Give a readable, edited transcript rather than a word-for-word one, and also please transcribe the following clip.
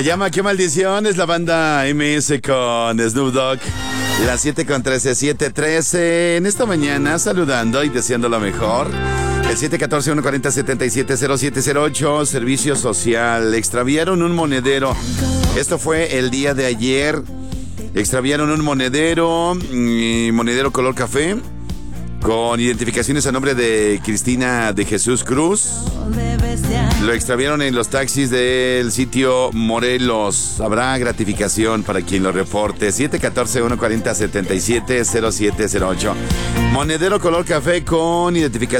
Se llama Qué Maldición, es la banda MS con Snoop Dogg. Las 7:13, 7:13. En esta mañana saludando y deseando lo mejor. El 714-140-770708, Servicio Social. Extraviaron un monedero. Esto fue el día de ayer. Extraviaron un monedero color café, con identificaciones a nombre de Cristina de Jesús Cruz. Lo extraviaron en los taxis del sitio Morelos. Habrá gratificación para quien lo reporte. 714-140-770708. Monedero color café con identificación